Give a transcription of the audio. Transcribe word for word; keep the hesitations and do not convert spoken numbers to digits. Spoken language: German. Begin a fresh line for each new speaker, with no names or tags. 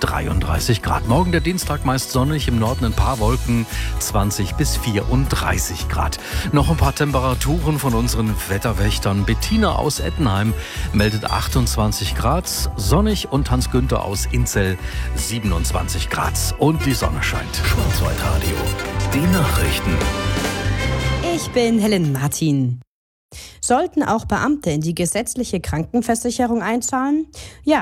dreiunddreißig Grad. Morgen der Dienstag meist sonnig, im Norden ein paar Wolken, zwanzig bis vierunddreißig Grad. Noch ein paar Temperaturen von unseren Wetterwächtern. Bettina aus Ettenheim meldet achtundzwanzig Grad, sonnig, und Hans-Günther aus Inzell siebenundzwanzig Grad. Und die Sonne scheint.
Schwarzwaldradio, die Nachrichten.
Ich bin Helen Martin. Sollten auch Beamte in die gesetzliche Krankenversicherung einzahlen? Ja,